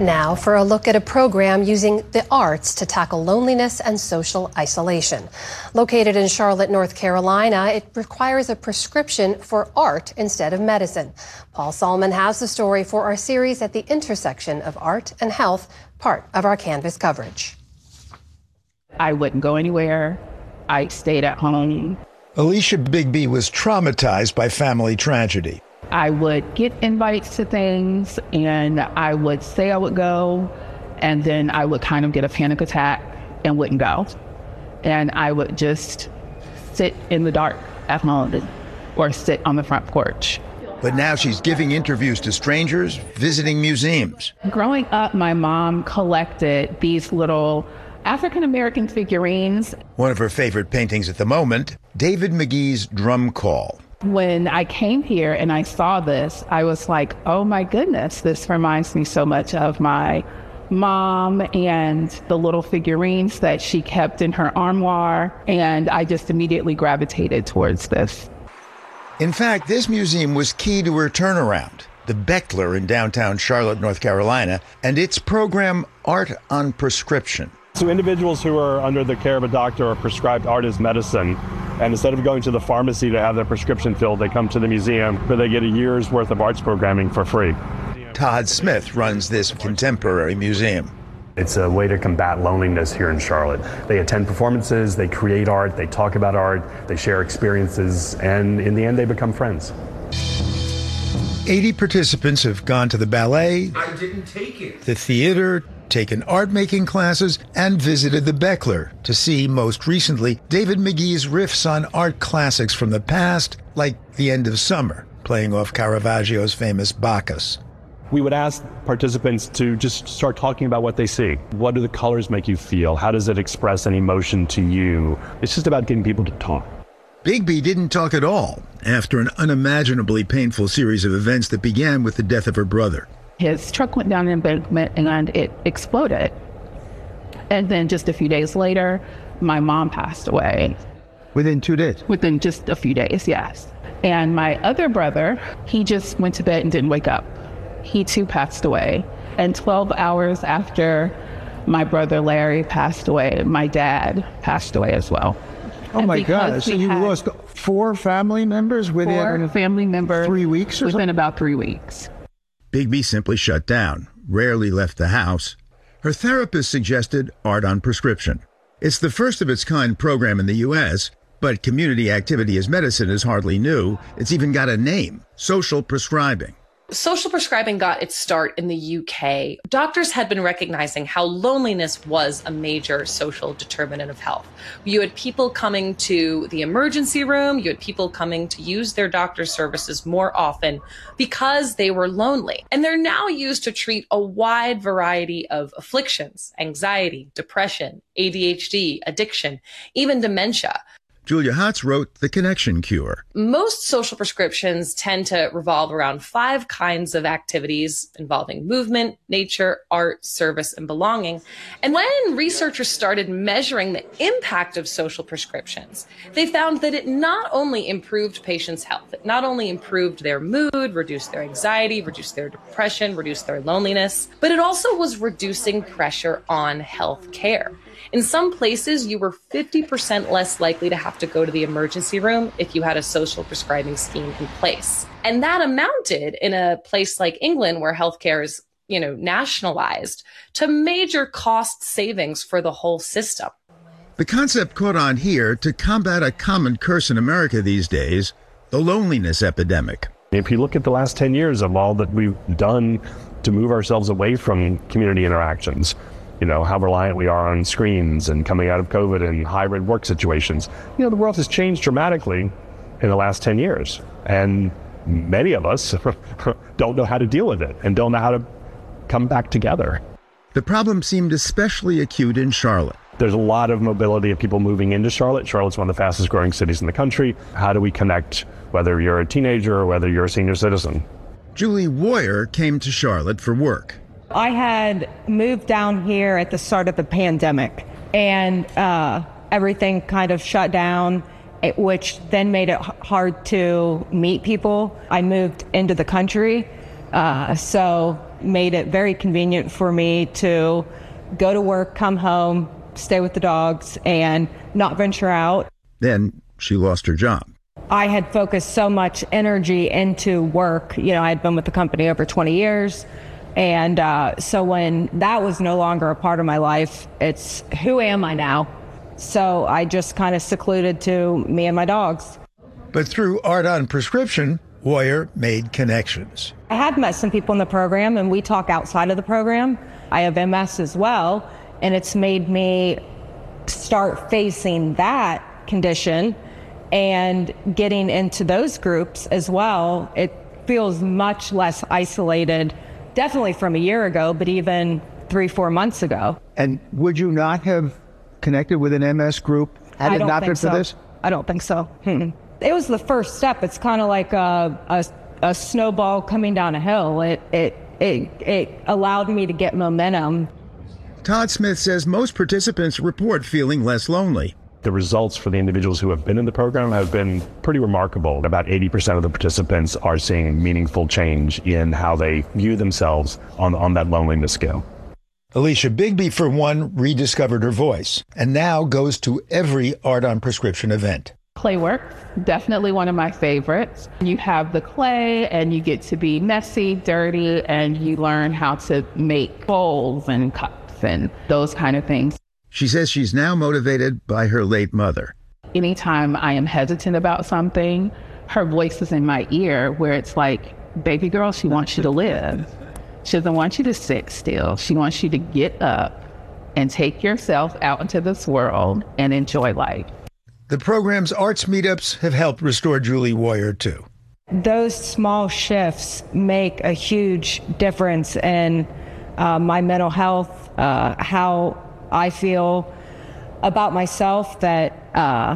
Now for a look at a program using the arts to tackle loneliness and social isolation. Located in Charlotte, North Carolina, it requires a prescription for art instead of medicine. Paul Salman has the story for our series at the intersection of art and health, part of our Canvas coverage. I wouldn't go anywhere. I stayed at home. Alicia Bigby was traumatized by family tragedy. I would get invites to things and I would say I would go, and then I would kind of get a panic attack and wouldn't go. And I would just sit in the dark at home or sit on the front porch. But now she's giving interviews to strangers, visiting museums. Growing up, my mom collected these little African-American figurines. One of her favorite paintings at the moment, David McGee's Drum Call. When I came here and I saw this, I was like, oh my goodness, this reminds me so much of my mom and the little figurines that she kept in her armoire. And I just immediately gravitated towards this. In fact, this museum was key to her turnaround. The Beckler in downtown Charlotte, North Carolina, and its program, Art on Prescription. So individuals who are under the care of a doctor are prescribed art as medicine. And instead of going to the pharmacy to have their prescription filled, they come to the museum where they get a year's worth of arts programming for free. Todd Smith runs this contemporary museum. It's a way to combat loneliness here in Charlotte. They attend performances, they create art, they talk about art, they share experiences, and in the end, they become friends. 80 participants have gone to the ballet, I didn't take it. the theater, taken art-making classes, and visited the Beckler to see, most recently, David McGee's riffs on art classics from the past, like The End of Summer, playing off Caravaggio's famous Bacchus. We would ask participants to just start talking about what they see. What do the colors make you feel? How does it express an emotion to you? It's just about getting people to talk. Bigby didn't talk at all after an unimaginably painful series of events that began with the death of her brother. His truck went down an embankment and it exploded. And then just a few days later, my mom passed away. Within 2 days? Within just a few days, yes. And my other brother, he just went to bed and didn't wake up. He too passed away. And 12 hours after my brother Larry passed away, my dad passed away as well. Oh my God, so you lost 4 family members within 4 family members 3 weeks or within something? about 3 weeks. Bigby simply shut down, rarely left the house. Her therapist suggested Art on Prescription. It's the first of its kind program in the U.S., but community activity as medicine is hardly new. It's even got a name, social prescribing. Social prescribing got its start in the UK. Doctors had been recognizing how loneliness was a major social determinant of health. You had people coming to the emergency room, you had people coming to use their doctor's services more often because they were lonely. And they're now used to treat a wide variety of afflictions, anxiety, depression, ADHD, addiction, even dementia. Julia Hotz wrote The Connection Cure. Most social prescriptions tend to revolve around 5 kinds of activities involving movement, nature, art, service, and belonging. And when researchers started measuring the impact of social prescriptions, they found that it not only improved patients' health, it not only improved their mood, reduced their anxiety, reduced their depression, reduced their loneliness, but it also was reducing pressure on health care. In some places, you were 50% less likely to have to go to the emergency room if you had a social prescribing scheme in place. And that amounted, in a place like England, where healthcare is, nationalized, to major cost savings for the whole system. The concept caught on here to combat a common curse in America these days, the loneliness epidemic. If you look at the last 10 years of all that we've done to move ourselves away from community interactions, how reliant we are on screens and coming out of COVID and hybrid work situations. The world has changed dramatically in the last 10 years. And many of us don't know how to deal with it and don't know how to come back together. The problem seemed especially acute in Charlotte. There's a lot of mobility of people moving into Charlotte. Charlotte's one of the fastest growing cities in the country. How do we connect, whether you're a teenager or whether you're a senior citizen? Julie Woyer came to Charlotte for work. I had moved down here at the start of the pandemic, and everything kind of shut down, which then made it hard to meet people. I moved into the country So made it very convenient for me to go to work, come home, stay with the dogs, and not venture out. Then she lost her job. I had focused so much energy into work. You know, I had been with the company over 20 years. And so when that was no longer a part of my life, it's who am I now? So I just kind of secluded to me and my dogs. But through Art on Prescription, Woyer made connections. I had met some people in the program, and we talk outside of the program. I have MS as well, and it's made me start facing that condition and getting into those groups as well. It feels much less isolated, definitely from a year ago, but even 3-4 months ago. And would you not have connected with an MS group had it not been for this? I don't think so. It was the first step. It's kind of like a snowball coming down a hill. It allowed me to get momentum. Todd Smith says most participants report feeling less lonely. The results for the individuals who have been in the program have been pretty remarkable. About 80% of the participants are seeing meaningful change in how they view themselves on that loneliness scale. Alicia Bigby, for one, rediscovered her voice and now goes to every Art on Prescription event. Clay work, definitely one of my favorites. You have the clay and you get to be messy, dirty, and you learn how to make bowls and cups and those kind of things. She says she's now motivated by her late mother. Anytime I am hesitant about something, her voice is in my ear where it's like, baby girl, she wants you to live. She doesn't want you to sit still. She wants you to get up and take yourself out into this world and enjoy life. The program's arts meetups have helped restore Julie Woyer, too. Those small shifts make a huge difference in my mental health, how I feel about myself, that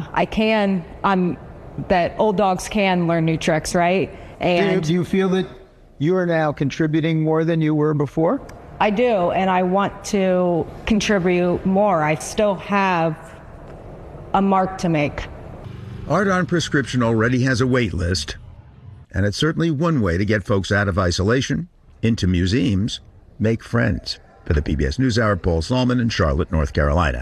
that old dogs can learn new tricks, right? And do you feel that you are now contributing more than you were before? I do, and I want to contribute more. I still have a mark to make. Art on Prescription already has a wait list, and it's certainly one way to get folks out of isolation, into museums, make friends. For the PBS NewsHour, Paul Salman in Charlotte, North Carolina.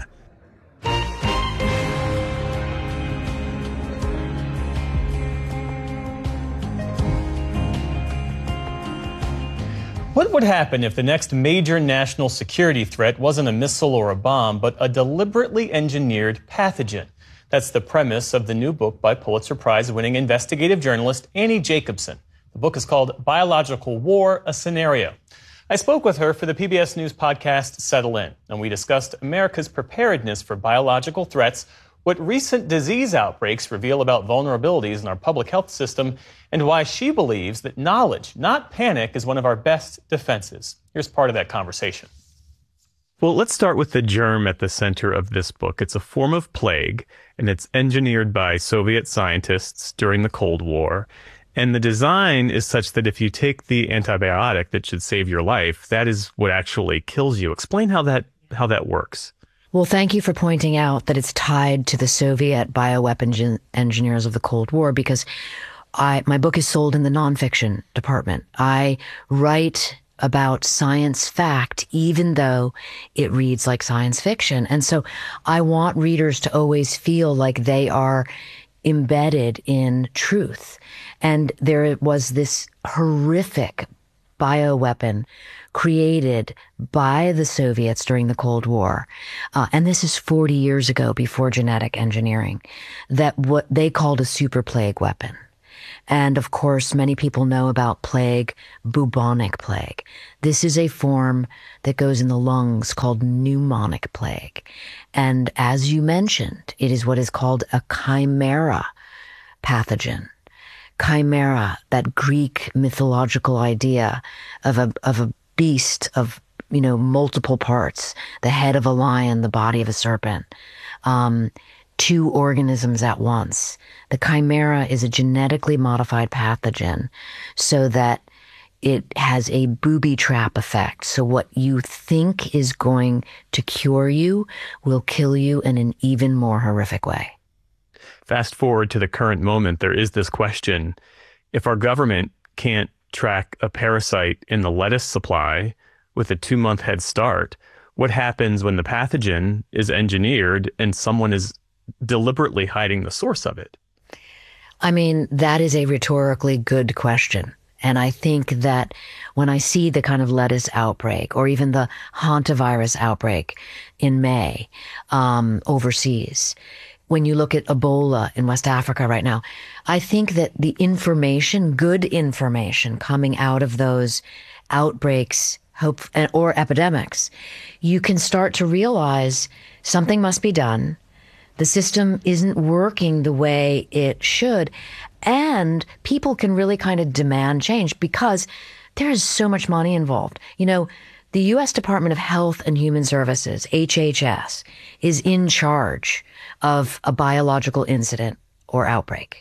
What would happen if the next major national security threat wasn't a missile or a bomb, but a deliberately engineered pathogen? That's the premise of the new book by Pulitzer Prize-winning investigative journalist Annie Jacobsen. The book is called Biological War, A Scenario. I spoke with her for the PBS News podcast Settle In, and we discussed America's preparedness for biological threats, what recent disease outbreaks reveal about vulnerabilities in our public health system, and why she believes that knowledge, not panic, is one of our best defenses. Here's part of that conversation. Well, let's start with the germ at the center of this book. It's a form of plague, and it's engineered by Soviet scientists during the Cold War. And the design is such that if you take the antibiotic that should save your life, that is what actually kills you. Explain how that works. Well, thank you for pointing out that it's tied to the Soviet bioweapon engineers of the Cold War, because my book is sold in the nonfiction department. I write about science fact, even though it reads like science fiction. And so I want readers to always feel like they are embedded in truth. And there was this horrific bioweapon created by the Soviets during the Cold War. And this is 40 years ago, before genetic engineering, that what they called a super plague weapon. And of course, many people know about plague, bubonic plague. This is a form that goes in the lungs called pneumonic plague. And as you mentioned, it is what is called a chimera pathogen. Chimera, that Greek mythological idea of a beast of, multiple parts, the head of a lion, the body of a serpent, two organisms at once. The chimera is a genetically modified pathogen so that it has a booby trap effect. So what you think is going to cure you will kill you in an even more horrific way. Fast forward to the current moment, there is this question. If our government can't track a parasite in the lettuce supply with a 2-month head start. What happens when the pathogen is engineered and someone is deliberately hiding the source of it? I mean, that is a rhetorically good question. And I think that when I see the kind of lettuce outbreak or even the hantavirus outbreak in May overseas, when you look at Ebola in West Africa right now, I think that the information, good information coming out of those outbreaks or epidemics, you can start to realize something must be done. The system isn't working the way it should. And people can really kind of demand change because there is so much money involved. You know, the U.S. Department of Health and Human Services, HHS, is in charge of a biological incident or outbreak.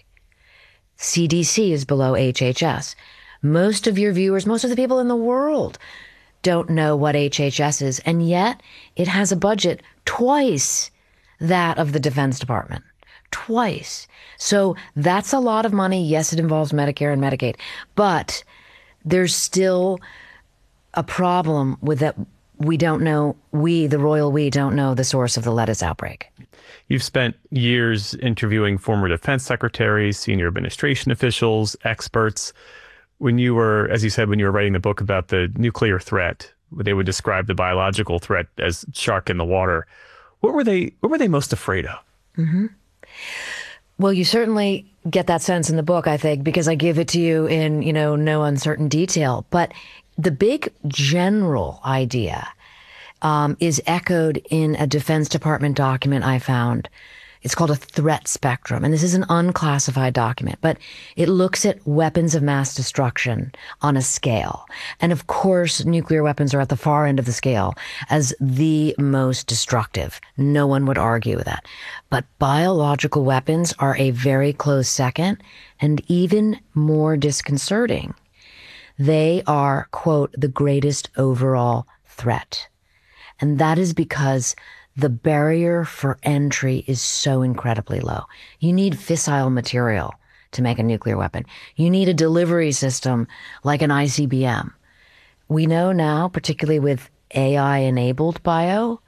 CDC is below HHS. Most of your viewers, most of the people in the world don't know what HHS is, and yet it has a budget twice that of the Defense Department. Twice. So that's a lot of money. Yes, it involves Medicare and Medicaid, but there's still a problem with that. We don't know, the royal we don't know the source of the lettuce outbreak. You've spent years interviewing former defense secretaries, senior administration officials, experts. When you were, as you said, when you were writing the book about the nuclear threat, they would describe the biological threat as shark in the water. What were they most afraid of? Mm-hmm. Well, you certainly get that sense in the book, I think, because I give it to you in, no uncertain detail. But the big general idea is echoed in a Defense Department document I found. It's called a threat spectrum. And this is an unclassified document, but it looks at weapons of mass destruction on a scale. And of course, nuclear weapons are at the far end of the scale as the most destructive. No one would argue with that. But biological weapons are a very close second and even more disconcerting. They are, quote, the greatest overall threat. And that is because the barrier for entry is so incredibly low. You need fissile material to make a nuclear weapon. You need a delivery system like an ICBM. We know now, particularly with AI-enabled bio,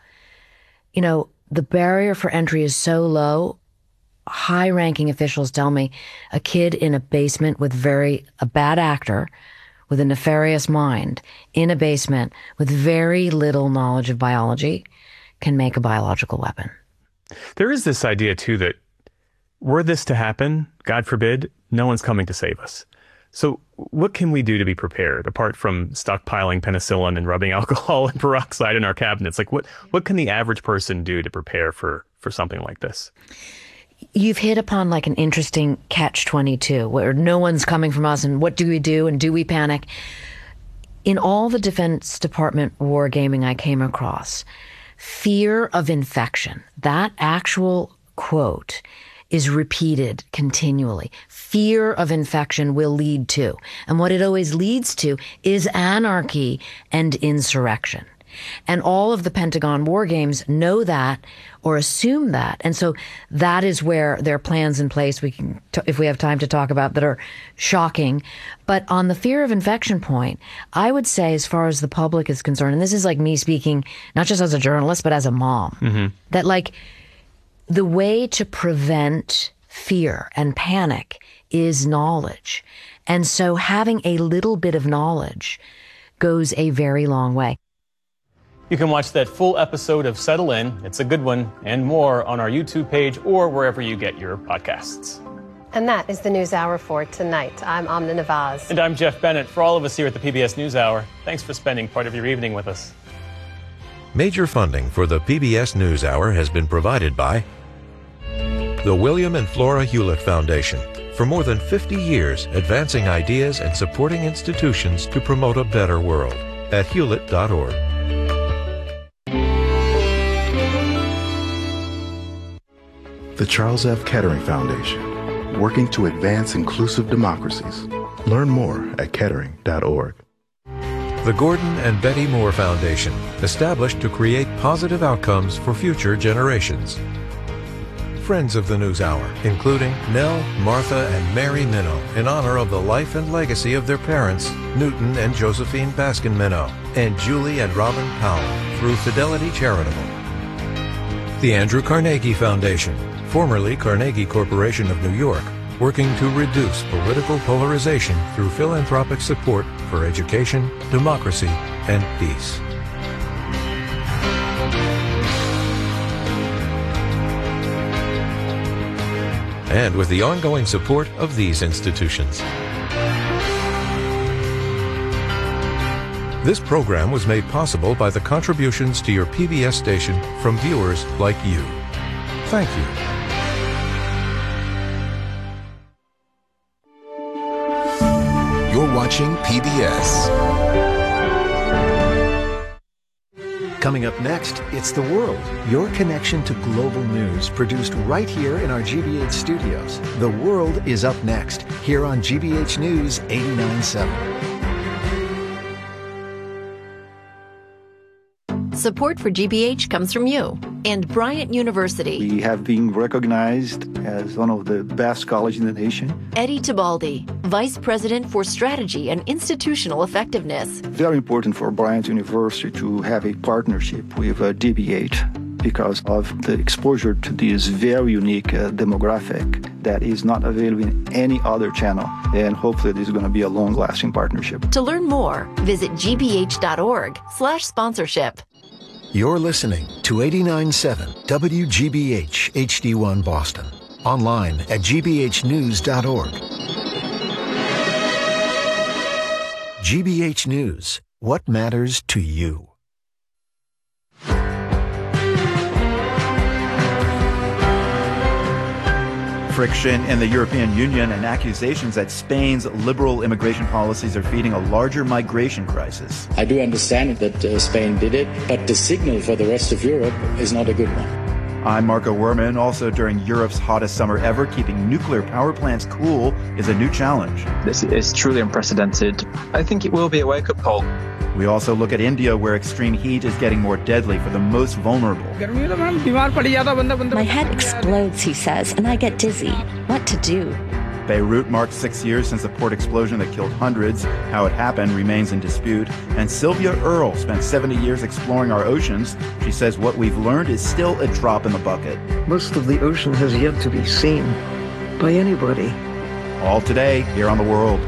the barrier for entry is so low. High-ranking officials tell me a kid in a basement with a bad actor with a nefarious mind in a basement with very little knowledge of biology can make a biological weapon. There is this idea, too, that were this to happen, God forbid, no one's coming to save us. So what can we do to be prepared, apart from stockpiling penicillin and rubbing alcohol and peroxide in our cabinets? Like, what can the average person do to prepare for something like this? You've hit upon like an interesting catch-22, where no one's coming from us, and what do we do, and do we panic? In all the Defense Department wargaming I came across, fear of infection, that actual quote is repeated continually. Fear of infection will lead to, and what it always leads to is anarchy and insurrection. And all of the Pentagon war games know that or assume that. And so that is where there are plans in place we can, if we have time to talk about, that are shocking. But on the fear of infection point, I would say, as far as the public is concerned, and this is like me speaking, not just as a journalist, but as a mom, that like the way to prevent fear and panic is knowledge. And so having a little bit of knowledge goes a very long way. You can watch that full episode of Settle In, it's a good one, and more on our YouTube page or wherever you get your podcasts. And that is the NewsHour for tonight. I'm Amna Nawaz. And I'm Jeff Bennett. For all of us here at the PBS NewsHour, thanks for spending part of your evening with us. Major funding for the PBS NewsHour has been provided by the William and Flora Hewlett Foundation. For more than 50 years, advancing ideas and supporting institutions to promote a better world at hewlett.org. The Charles F. Kettering Foundation, working to advance inclusive democracies. Learn more at kettering.org. The Gordon and Betty Moore Foundation, established to create positive outcomes for future generations. friends of the NewsHour, including Nell, Martha, and Mary Minow, in honor of the life and legacy of their parents, Newton and Josephine Baskin Minow, and Julie and Robin Powell, through Fidelity Charitable. The Andrew Carnegie Foundation, formerly Carnegie Corporation of New York, working to reduce political polarization through philanthropic support for education, democracy, and peace. And with the ongoing support of these institutions. This program was made possible by the contributions to your PBS station from viewers like you. Thank you. You're watching PBS. Coming up next, It's the World, your connection to global news, produced right here in our GBH studios. The World is up next, here on GBH News 89.7. Support for GBH comes from you and Bryant University. We have been recognized as one of the best colleges in the nation. Eddie Tibaldi, Vice President for Strategy and Institutional Effectiveness. Very important for Bryant University to have a partnership with GBH because of the exposure to this very unique demographic that is not available in any other channel. And hopefully this is going to be a long-lasting partnership. To learn more, visit gbh.org/sponsorship. You're listening to 89.7 WGBH HD1 Boston. Online at gbhnews.org. GBH News. What matters to you? Friction in the European Union and accusations that Spain's liberal immigration policies are feeding a larger migration crisis. I do understand that Spain did it, but the signal for the rest of Europe is not a good one. I'm Marco Werman. Also, during Europe's hottest summer ever, keeping nuclear power plants cool is a new challenge. This is truly unprecedented. I think it will be a wake-up call. We also look at India, where extreme heat is getting more deadly for the most vulnerable. My head explodes, he says, and I get dizzy. What to do? Beirut marked 6 years since the port explosion that killed hundreds. How it happened remains in dispute. And Sylvia Earle spent 70 years exploring our oceans. She says what we've learned is still a drop in the bucket. Most of the ocean has yet to be seen by anybody. All today, here on The World.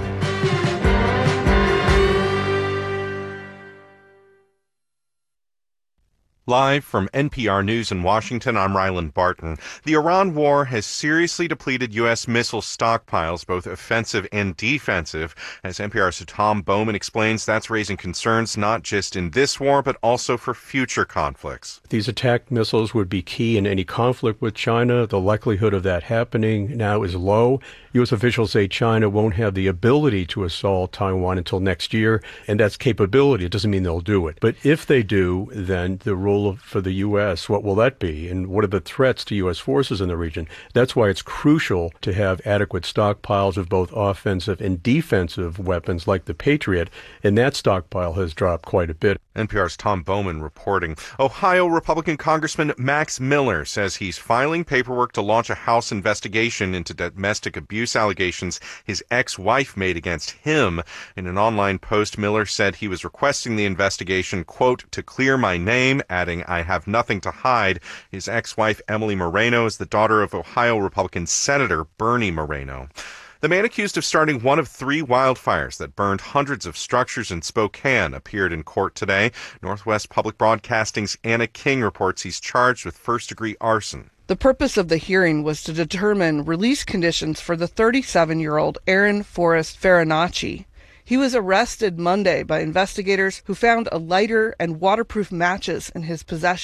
Live from NPR News in Washington, I'm Ryland Barton. The Iran war has seriously depleted U.S. missile stockpiles, both offensive and defensive. As NPR's Tom Bowman explains, that's raising concerns not just in this war, but also for future conflicts. These attack missiles would be key in any conflict with China. The likelihood of that happening now is low. U.S. officials say China won't have the ability to assault Taiwan until next year, and that's capability. It doesn't mean they'll do it. But if they do, then the role for the U.S., what will that be? And what are the threats to U.S. forces in the region? That's why it's crucial to have adequate stockpiles of both offensive and defensive weapons like the Patriot, and that stockpile has dropped quite a bit. NPR's Tom Bowman reporting. Ohio Republican Congressman Max Miller says he's filing paperwork to launch a House investigation into domestic abuse allegations his ex-wife made against him. In an online post, Miller said he was requesting the investigation, quote, to clear my name, adding, I have nothing to hide. His ex-wife, Emily Moreno, is the daughter of Ohio Republican Senator Bernie Moreno. The man accused of starting one of 3 wildfires that burned hundreds of structures in Spokane appeared in court today. Northwest Public Broadcasting's Anna King reports he's charged with first-degree arson. The purpose of the hearing was to determine release conditions for the 37-year-old Aaron Forrest Farinacci. He was arrested Monday by investigators who found a lighter and waterproof matches in his possession.